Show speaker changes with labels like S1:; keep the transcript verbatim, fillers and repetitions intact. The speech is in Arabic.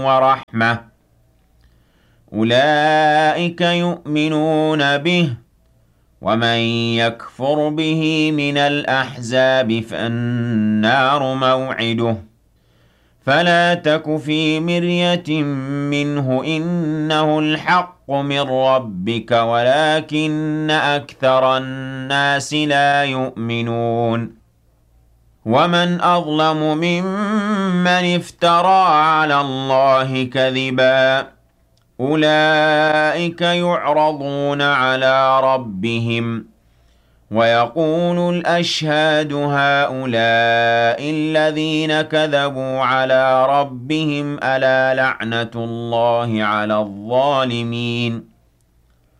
S1: وَرَحْمَةٌ أُولَئِكَ يُؤْمِنُونَ بِهِ ۚ وَمَن يَكْفُرْ بِهِ مِنَ الْأَحْزَابِ فَالنَّارُ مَوْعِدُهُ ۚ فَلَا تَكُ فِي مِرْيَةٍ مِّنْهُ ۚ إِنَّهُ الْحَقُّ مِن رَّبِّكَ وَلَٰكِنَّ أَكْثَرَ النَّاسِ لَا يُؤْمِنُونَ وَمَنْ أَظْلَمُ مِمَّنِ افْتَرَىٰ عَلَى اللَّهِ كَذِبًا ۚ أُولَٰئِكَ يُعْرَضُونَ عَلَىٰ رَبِّهِمْ وَيَقُولُ الْأَشْهَادُ هَٰؤُلَاءِ الَّذِينَ كَذَبُوا عَلَىٰ رَبِّهِمْ ۚ أَلَا لَعْنَةُ اللَّهِ عَلَى الظَّالِمِينَ